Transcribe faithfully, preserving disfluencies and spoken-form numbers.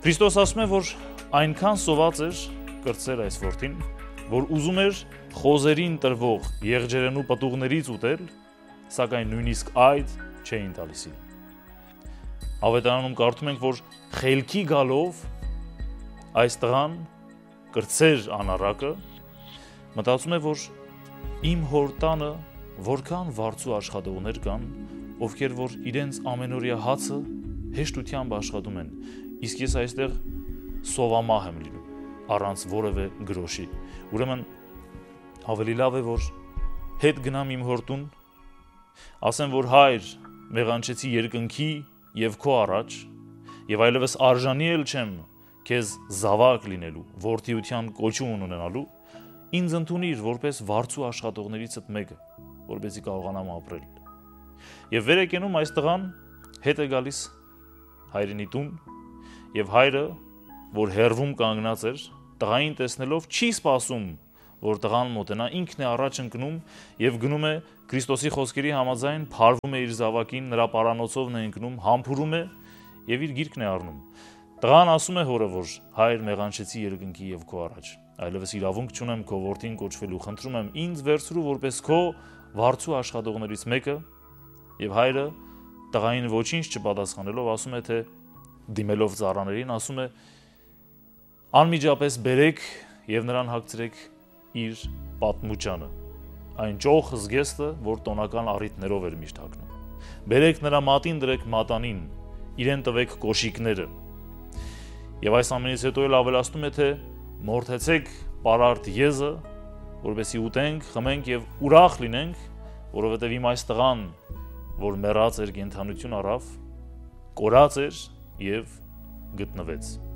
Քրիստոս ասում է, որ այնքան սոված էր կրտսեր այս որդին, որ ուզում էր խոզերին տրվող եղջերենու պտուղներից ուտել, սակայն նույնիսկ այդ չէին տալիս իրեն։ Ավետարանում կարդում ենք, որ խելքի գալով այս տղան կրտսեր անառակը մտածում է, որ իմ հոր տանը որքան վարձու աշխատողներ կան, ովքեր որ իրենց ամենօրյա հացը հեշտությամբ աշխատում են, իսկ ես այստեղ սովամահ եմ լինում, առանց որևէ գրոշի։ Ուրեմն ավելի լավ է, որ հետ գնամ իմ հոր տուն, ասեմ, որ հայր, մեղանչեցի երկնքի եւ քո առաջ, եւ այլևս արժանի էլ չեմ քեզ զավակ լինելու, որդիության կոչում ունենալու, ինձ ընդունիր որպես վարձու աշխատողներիցդ մեկը, որպեսզի կարողանամ ապրել։ Եվ վեր է կենում այս տղան, հետ է գալիս հայրենի տուն, եւ հայրը, որ հեռվում կանգնած էր, տղային տեսնելով չի սպասում, որ տղան մոտենա, ինքն է առաջ ընկնում եւ գնում է Քրիստոսի խոսքերի համաձայն, փարվում է իր զավակին, նրա պարանոցով է ընկնում, համբուրում է եւ իր գիրկն է առնում։ Տղան ասում է հորը, որ հայր մեղանչեցի երկնքի եւ քո առաջ, այլևս իրավունք չունեմ քո որդին կոչվելու, խնդրում եմ ինձ վերցրու որպես քո վարձու աշխատողներից մեկը, եւ հայրը տղային ոչինչ չպատասխանելով ասում է, թե դիմելով ծառաներին, ասում է անմիջապես բերեք եւ նրան հագցրեք իր պատմուճանը, այն ճոխ զգեստը, որ տոնական առիթներով էր միշտ հագնում։ Բերեք նրա մատին դրեք մատանին, իրեն տվեք կոշիկները։ Եվ այս ամենից հետո էլ ավելացնում է, թե մորթեցեք պարարտ եզը, որովհետեւ ուտենք, խմենք եւ ուրախ լինենք, որովհետեւ իմ այս տղան, որ մեռած էր կենդանություն առավ, կորած էր եւ գտնվեց։